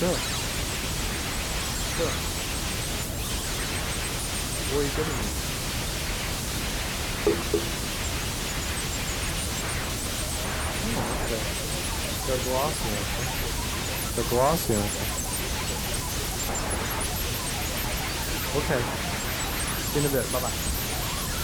Sure. Sure. What are you giving me? Oh, okay. The glossy one. The glossy one. Okay. See you in a bit. Bye-bye.